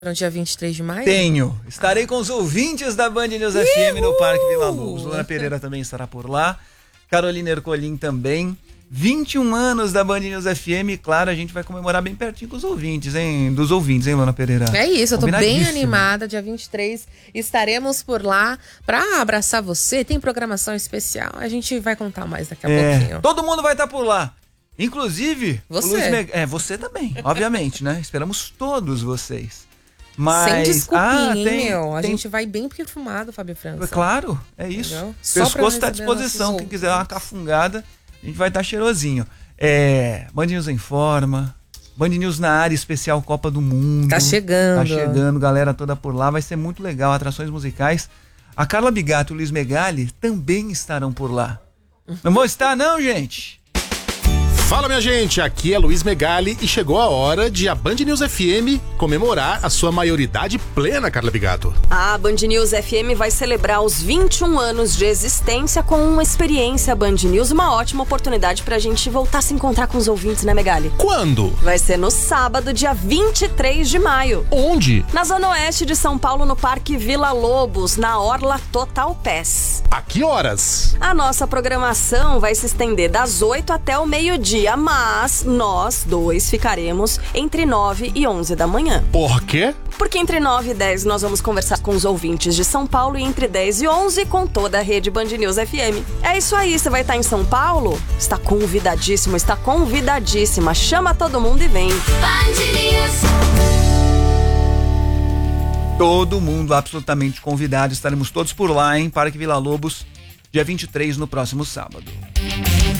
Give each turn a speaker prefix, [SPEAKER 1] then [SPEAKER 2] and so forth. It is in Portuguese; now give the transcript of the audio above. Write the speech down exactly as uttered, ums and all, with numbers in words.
[SPEAKER 1] No dia vinte e três de maio?
[SPEAKER 2] Tenho. Estarei ah. com os ouvintes da Band News Uhul! F M no Parque Vila Lobos. Luana Pereira também estará por lá. Carolina Ercolim também. vinte e um anos da Band News F M. Claro, a gente vai comemorar bem pertinho com os ouvintes, hein? Dos ouvintes, hein, Luana Pereira?
[SPEAKER 1] É isso, eu tô bem animada. Dia vinte e três estaremos por lá pra abraçar você. Tem programação especial. A gente vai contar mais daqui a é, pouquinho.
[SPEAKER 2] Todo mundo vai estar por lá. Inclusive...
[SPEAKER 1] Você.
[SPEAKER 2] O Luiz Meg... É, você também, obviamente, né? Esperamos todos vocês. Mas...
[SPEAKER 1] Sem desculpinha,
[SPEAKER 2] ah,
[SPEAKER 1] hein,
[SPEAKER 2] tem,
[SPEAKER 1] meu? A
[SPEAKER 2] tem...
[SPEAKER 1] gente vai bem perfumado, Fábio França.
[SPEAKER 2] Claro, é isso.
[SPEAKER 1] O
[SPEAKER 2] pescoço está à disposição. Quem quiser uma cafungada, a gente vai estar cheirosinho. É, Band News em forma, Band News na área especial Copa do Mundo.
[SPEAKER 1] Tá chegando.
[SPEAKER 2] Tá chegando, galera toda por lá. Vai ser muito legal, atrações musicais. A Carla Bigato e o Luiz Megali também estarão por lá. Não vão estar não, gente?
[SPEAKER 3] Fala, minha gente, aqui é Luiz Megali e chegou a hora de a Band News F M comemorar a sua maioridade plena, Carla Bigato.
[SPEAKER 4] A Band News F M vai celebrar os vinte e um anos de existência com uma experiência Band News, uma ótima oportunidade pra gente voltar a se encontrar com os ouvintes, né, Megali?
[SPEAKER 3] Quando?
[SPEAKER 4] Vai ser no sábado, dia vinte e três de maio.
[SPEAKER 3] Onde?
[SPEAKER 4] Na zona oeste de São Paulo, no Parque Vila Lobos, na Orla Total Pass.
[SPEAKER 3] A que horas?
[SPEAKER 4] A nossa programação vai se estender das oito até o meio-dia. Mas nós dois ficaremos entre nove e onze da manhã.
[SPEAKER 3] Por quê?
[SPEAKER 4] Porque entre nove e dez nós vamos conversar com os ouvintes de São Paulo e entre dez e onze com toda a rede Band News F M. É isso aí, você vai estar em São Paulo? Está convidadíssimo, está convidadíssima. Chama todo mundo e vem. Band News.
[SPEAKER 2] Todo mundo absolutamente convidado. Estaremos todos por lá, hein? Parque Vila Lobos, dia vinte e três, no próximo sábado.